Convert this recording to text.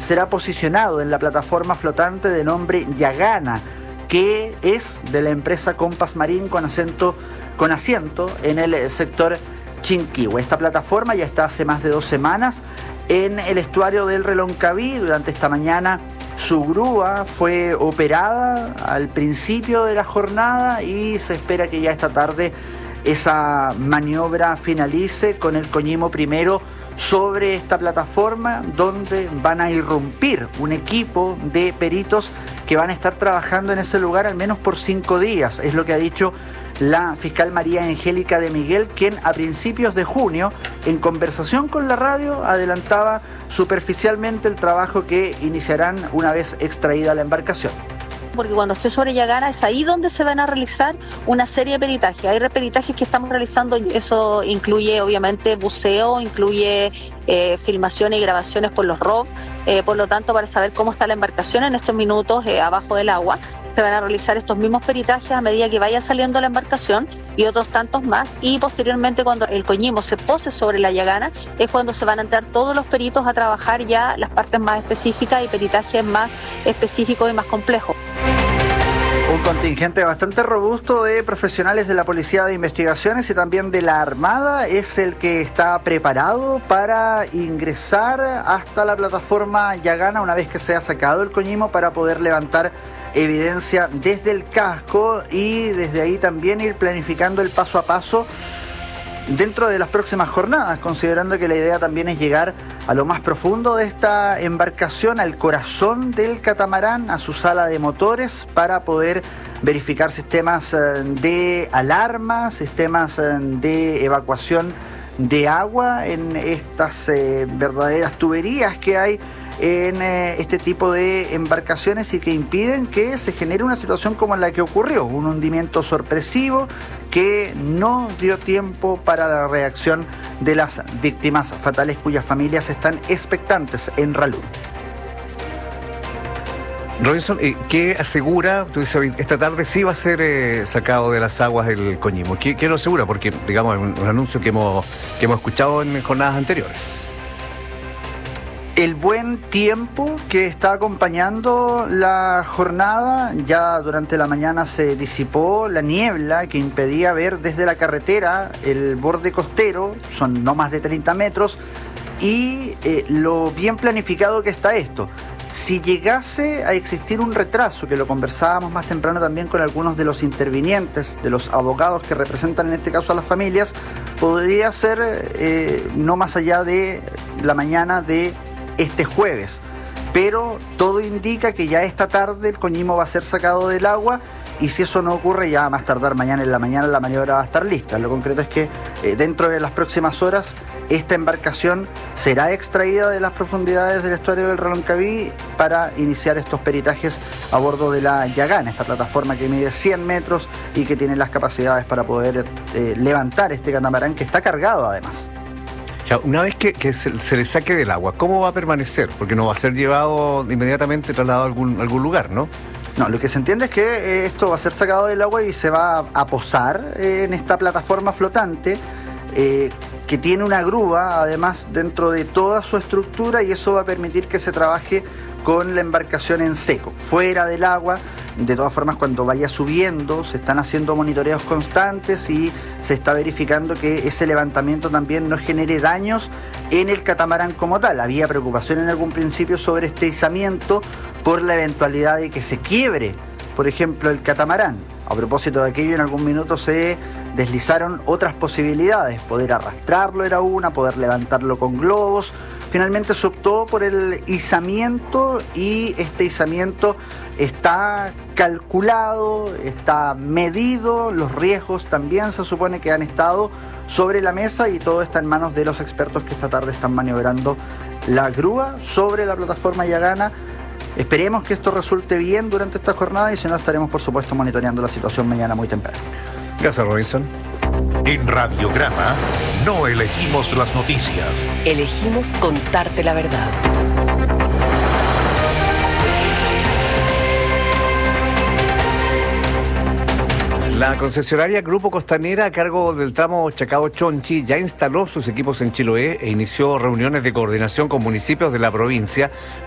será posicionado en la plataforma flotante de nombre Yagana, que es de la empresa Compass Marine con asiento en el sector Chinquihue. Esta plataforma ya está hace más de 2 semanas en el estuario del Reloncaví. Durante esta mañana su grúa fue operada al principio de la jornada y se espera que ya esta tarde esa maniobra finalice con el Coñimo primero sobre esta plataforma, donde van a irrumpir un equipo de peritos que van a estar trabajando en ese lugar al menos por 5 días. Es lo que ha dicho la fiscal María Angélica de Miguel, quien a principios de junio, en conversación con la radio, adelantaba superficialmente el trabajo que iniciarán una vez extraída la embarcación. Porque cuando esté sobre Yagana es ahí donde se van a realizar una serie de peritajes. Hay peritajes que estamos realizando, eso incluye obviamente buceo, incluye filmaciones y grabaciones por los ROV, por lo tanto para saber cómo está la embarcación en estos minutos abajo del agua. Se van a realizar estos mismos peritajes a medida que vaya saliendo la embarcación y otros tantos más, y posteriormente cuando el Coñimo se pose sobre la Yagana es cuando se van a entrar todos los peritos a trabajar ya las partes más específicas y peritajes más específicos y más complejos. Un contingente bastante robusto de profesionales de la Policía de Investigaciones y también de la Armada es el que está preparado para ingresar hasta la plataforma Yagana una vez que se ha sacado el Coñimo, para poder levantar evidencia desde el casco y desde ahí también ir planificando el paso a paso dentro de las próximas jornadas, considerando que la idea también es llegar a lo más profundo de esta embarcación, al corazón del catamarán, a su sala de motores, para poder verificar sistemas de alarma, sistemas de evacuación de agua en estas verdaderas tuberías que hay en este tipo de embarcaciones y que impiden que se genere una situación como la que ocurrió, un hundimiento sorpresivo que no dio tiempo para la reacción de las víctimas fatales cuyas familias están expectantes en Ralú. Robinson, ¿qué asegura? Tú dices, esta tarde sí va a ser sacado de las aguas el Coñimo. ¿Qué lo asegura? Porque, digamos, es un anuncio que hemos escuchado en jornadas anteriores. El buen tiempo que está acompañando la jornada. Ya durante la mañana se disipó la niebla que impedía ver desde la carretera el borde costero, son no más de 30 metros, y lo bien planificado que está esto. Si llegase a existir un retraso, que lo conversábamos más temprano también con algunos de los intervinientes, de los abogados que representan en este caso a las familias, podría ser no más allá de la mañana de este jueves, pero todo indica que ya esta tarde el Coñimo va a ser sacado del agua, y si eso no ocurre, ya a más tardar mañana en la mañana la maniobra va a estar lista. Lo concreto es que dentro de las próximas horas esta embarcación será extraída de las profundidades del estuario del Reloncaví para iniciar estos peritajes a bordo de la Yagana, esta plataforma que mide 100 metros y que tiene las capacidades para poder levantar este catamarán, que está cargado además. Una vez que se le saque del agua, ¿cómo va a permanecer? Porque no va a ser llevado inmediatamente, trasladado a algún lugar, ¿no? No, lo que se entiende es que esto va a ser sacado del agua y se va a posar en esta plataforma flotante que tiene una grúa además dentro de toda su estructura, y eso va a permitir que se trabaje con la embarcación en seco, fuera del agua. De todas formas, cuando vaya subiendo se están haciendo monitoreos constantes y se está verificando que ese levantamiento también no genere daños en el catamarán como tal. Había preocupación en algún principio sobre este izamiento por la eventualidad de que se quiebre, por ejemplo, el catamarán. A propósito de aquello, en algún minuto se deslizaron otras posibilidades. Poder arrastrarlo era una, poder levantarlo con globos. Finalmente se optó por el izamiento, y este izamiento está calculado, está medido, los riesgos también se supone que han estado sobre la mesa, y todo está en manos de los expertos que esta tarde están maniobrando la grúa sobre la plataforma Yagana. Esperemos que esto resulte bien durante esta jornada, y si no, estaremos por supuesto monitoreando la situación mañana muy temprano. Gracias, Robinson. En Radiograma no elegimos las noticias. Elegimos contarte la verdad. La concesionaria Grupo Costanera, a cargo del tramo Chacao-Chonchi, ya instaló sus equipos en Chiloé e inició reuniones de coordinación con municipios de la provincia